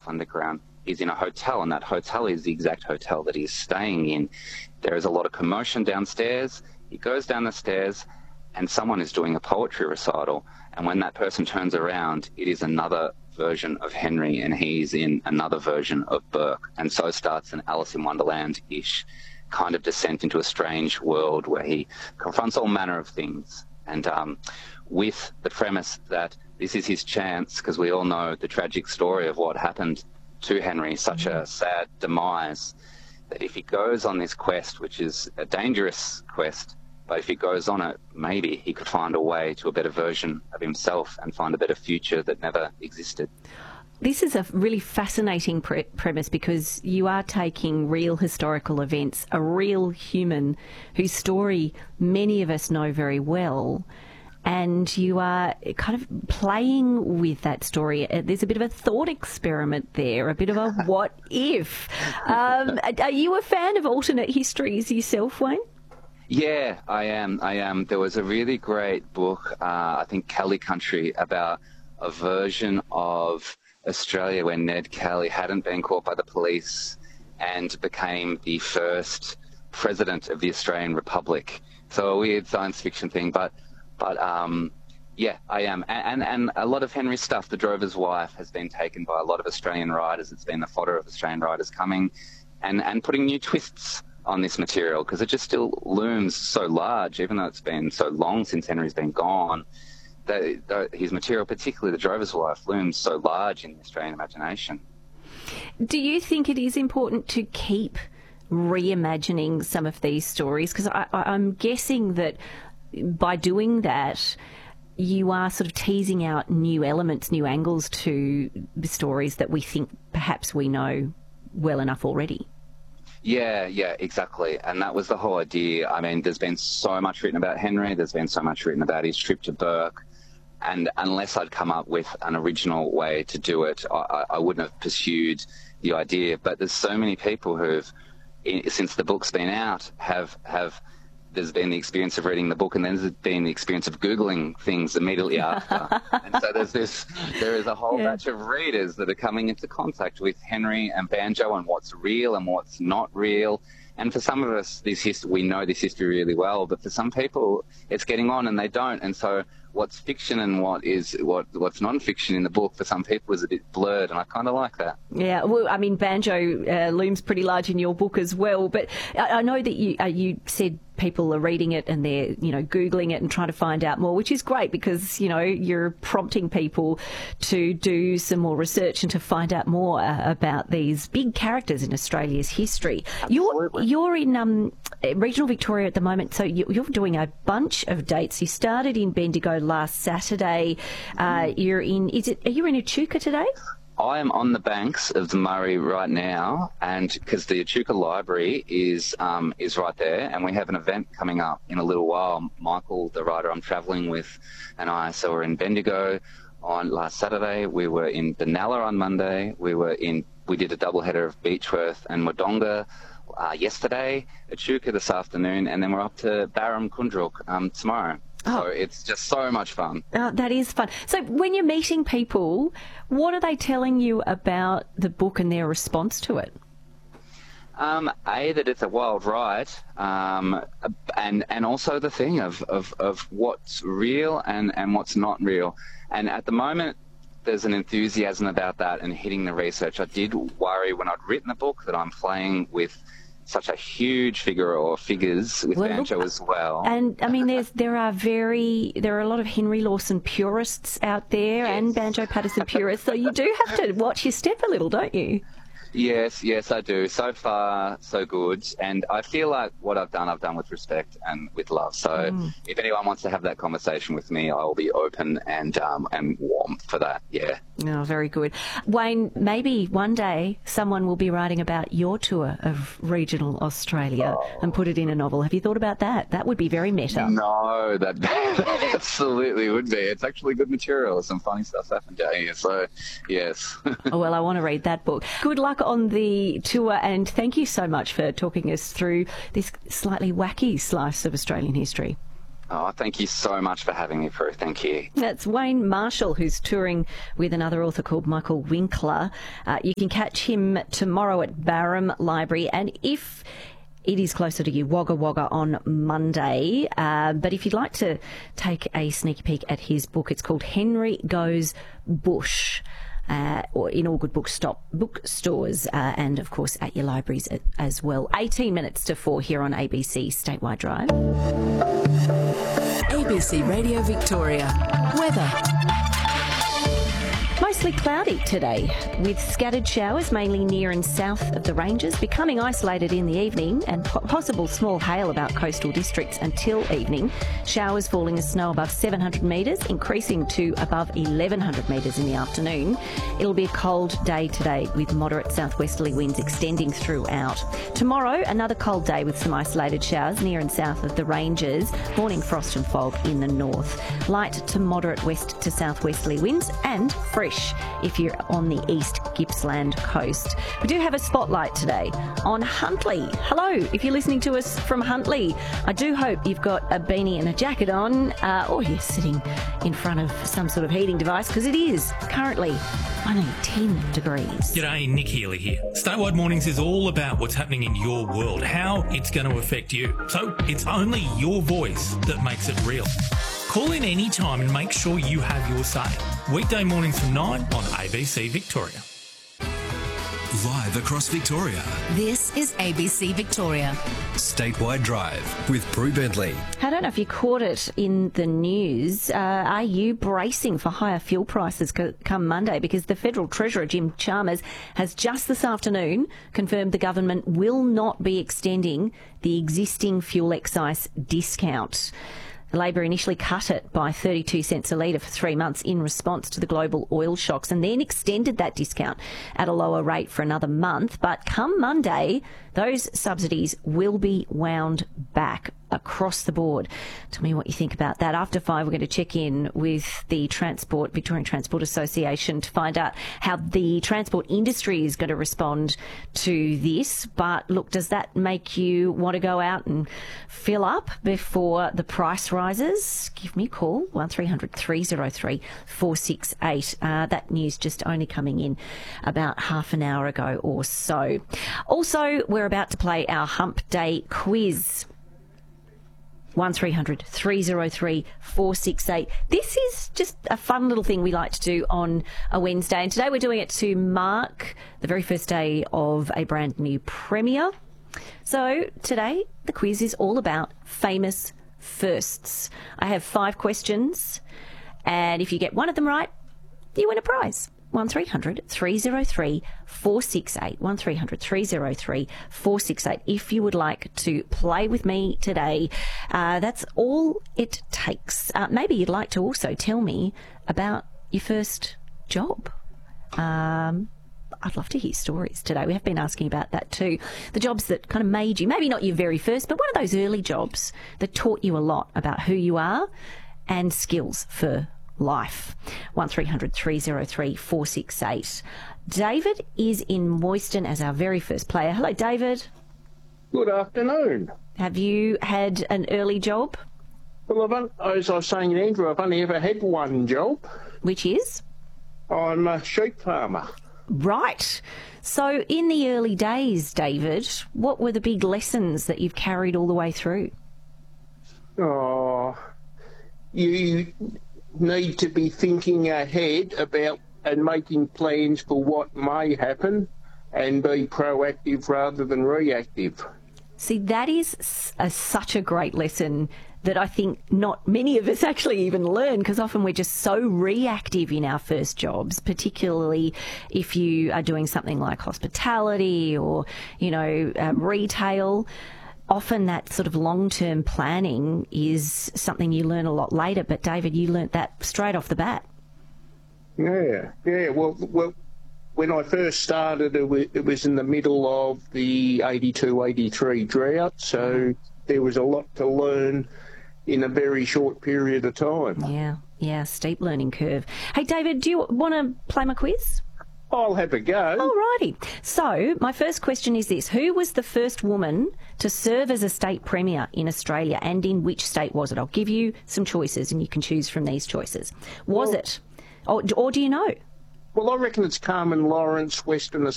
underground. He's in a hotel, and that hotel is the exact hotel that he's staying in. There is a lot of commotion downstairs. He goes down the stairs, and someone is doing a poetry recital. And when that person turns around, it is another version of Henry, and he's in another version of Burke. And so starts an Alice in Wonderland-ish kind of descent into a strange world where he confronts all manner of things. And with the premise that this is his chance, because we all know the tragic story of what happened to Henry, such a sad demise, that if he goes on this quest, which is a dangerous quest, but if he goes on it, maybe he could find a way to a better version of himself and find a better future that never existed. This is a really fascinating premise, because you are taking real historical events, a real human whose story many of us know very well, and you are kind of playing with that story. There's a bit of a thought experiment there, a bit of a what if. Are you a fan of alternate histories yourself, Wayne? Yeah, I am. There was a really great book, I think Kelly Country, about a version of Australia where Ned Kelly hadn't been caught by the police and became the first president of the Australian Republic. So a weird science fiction thing, but yeah, I am. And a lot of Henry's stuff, The Drover's Wife, has been taken by a lot of Australian writers. It's been the fodder of Australian writers coming and putting new twists on this material, because it just still looms so large, even though it's been so long since Henry's been gone. His material, particularly The Drover's Wife, looms so large in the Australian imagination. Do you think it is important to keep reimagining some of these stories? Because I'm guessing that by doing that, you are sort of teasing out new elements, new angles to the stories that we think perhaps we know well enough already. Yeah, exactly. And that was the whole idea. I mean, there's been so much written about Henry. There's been so much written about his trip to Burke. And unless I'd come up with an original way to do it, I wouldn't have pursued the idea. But there's so many people who've, since the book's been out, there's been the experience of reading the book, and then there's been the experience of Googling things immediately after. And so there is a whole batch of readers that are coming into contact with Henry and Banjo and what's real and what's not real. And for some of us, we know this history really well, but for some people, it's getting on and they don't. And so what's fiction and what's non-fiction in the book for some people is a bit blurred, and I kind of like that. Yeah, well, I mean, Banjo looms pretty large in your book as well, but I know that you said people are reading it and they're, Googling it and trying to find out more, which is great because, you're prompting people to do some more research and to find out more about these big characters in Australia's history. Absolutely. You're in regional Victoria at the moment, so you're doing a bunch of dates. You started in Bendigo last Saturday. Are you in Echuca today? I am on the banks of the Murray right now, and because the Echuca Library is right there, and we have an event coming up in a little while. Michael, the writer I'm travelling with, and I, so we're in Bendigo on last Saturday. We were in Benalla on Monday. We did a doubleheader of Beechworth and Wodonga yesterday, Echuca this afternoon, and then we're up to Barham Kundruk tomorrow. So it's just so much fun. That is fun. So when you're meeting people, what are they telling you about the book and their response to it? That it's a wild ride, and also the thing of what's real and what's not real. And at the moment, there's an enthusiasm about that and hitting the research. I did worry when I'd written the book that I'm playing with such a huge figure or figures with Banjo as well. And I mean, there are a lot of Henry Lawson purists out there, yes, and Banjo Paterson purists. So you do have to watch your step a little, don't you? Yes, I do. So far, so good. And I feel like what I've done with respect and with love. So if anyone wants to have that conversation with me, I'll be open and warm for that. Yeah. Oh, very good. Wayne, maybe one day someone will be writing about your tour of regional Australia and put it in a novel. Have you thought about that? That would be very meta. No, that absolutely would be. It's actually good material. Some funny stuff's happened down here. So, yes. Oh, well, I want to read that book. Good luck on the tour, and thank you so much for talking us through this slightly wacky slice of Australian history. Oh, thank you so much for having me, Prue. Thank you. That's Wayne Marshall, who's touring with another author called Michael Winkler. You can catch him tomorrow at Barham Library, and if it is closer to you, Wagga Wagga on Monday. But if you'd like to take a sneaky peek at his book, it's called Henry Goes Bush. Or in all good bookstores and, of course, at your libraries as well. 18 minutes to 4 here on ABC Statewide Drive. ABC Radio Victoria. Weather. Mostly cloudy today, with scattered showers mainly near and south of the ranges, becoming isolated in the evening, and possible small hail about coastal districts until evening. Showers falling as snow above 700 metres, increasing to above 1,100 metres in the afternoon. It'll be a cold day today, with moderate southwesterly winds extending throughout. Tomorrow, another cold day with some isolated showers near and south of the ranges. Morning frost and fog in the north. Light to moderate west to southwesterly winds and fresh if you're on the East Gippsland coast. We do have a spotlight today on Huntly. Hello, if you're listening to us from Huntly. I do hope you've got a beanie and a jacket on, or you're sitting in front of some sort of heating device, because it is currently only 10 degrees. G'day, Nick Healy here. Statewide Mornings is all about what's happening in your world, how it's going to affect you. So it's only your voice that makes it real. Call in any time and make sure you have your say. Weekday mornings from 9 on ABC Victoria. Live across Victoria. This is ABC Victoria. Statewide Drive with Prue Bentley. I don't know if you caught it in the news. Are you bracing for higher fuel prices come Monday? Because the Federal Treasurer, Jim Chalmers, has just this afternoon confirmed the government will not be extending the existing fuel excise discount. Labor initially cut it by 32 cents a litre for 3 months in response to the global oil shocks, and then extended that discount at a lower rate for another month. But come Monday, those subsidies will be wound back across the board. Tell me what you think about that. After 5, we're going to check in with the Victorian Transport Association to find out how the transport industry is going to respond to this. But look, does that make you want to go out and fill up before the price rises? Give me a call, 1300 303 468. That news just only coming in about half an hour ago or so. Also, we're about to play our Hump Day quiz. 1300 303 468. This is just a fun little thing we like to do on a Wednesday, and today we're doing it to mark the very first day of a brand new premiere. So today the quiz is all about famous firsts. I have 5 questions, and if you get one of them right, you win a prize. 1300 303 468. 1300 303 468. If you would like to play with me today, that's all it takes. Maybe you'd like to also tell me about your first job. I'd love to hear stories today. We have been asking about that too. The jobs that kind of made you, maybe not your very first, but one of those early jobs that taught you a lot about who you are and skills for life. 1300 303 468. David is in Moyston as our very first player. Hello, David. Good afternoon. Have you had an early job? Well, as I was saying to Andrew, I've only ever had one job. Which is? I'm a sheep farmer. Right. So in the early days, David, what were the big lessons that you've carried all the way through? Oh, you need to be thinking ahead about and making plans for what may happen and be proactive rather than reactive. See, that is such a great lesson that I think not many of us actually even learn, because often we're just so reactive in our first jobs, particularly if you are doing something like hospitality or, retail. Often that sort of long-term planning is something you learn a lot later, but David, you learnt that straight off the bat. Yeah. Well, when I first started, it was in the middle of the 82-83 drought, so there was a lot to learn in a very short period of time. Yeah, steep learning curve. Hey, David, do you want to play my quiz? I'll have a go. Alrighty. So, my first question is this. Who was the first woman to serve as a state premier in Australia, and in which state was it? I'll give you some choices and you can choose from these choices. Was it, or do you know? Well, I reckon it's Carmen Lawrence, Western Australia.